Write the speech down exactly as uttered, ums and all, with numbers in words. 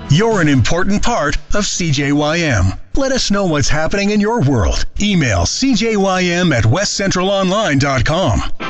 You're an important part of C J Y M. Let us know what's happening in your world. Email c j y m at west central online dot com.